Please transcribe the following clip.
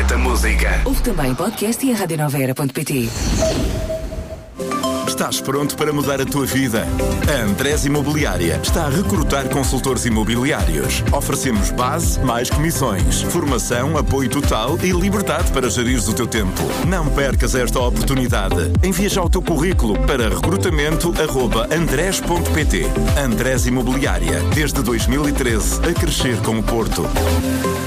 Planeta Música. Ouve também o podcast e a radionovera.pt. Estás pronto para mudar a tua vida? A Andrés Imobiliária está a recrutar consultores imobiliários. Oferecemos base, mais comissões, formação, apoio total e liberdade para gerires o teu tempo. Não percas esta oportunidade. Envia já o teu currículo para recrutamento@andres.pt. Andrés Imobiliária, desde 2013, a crescer com o Porto.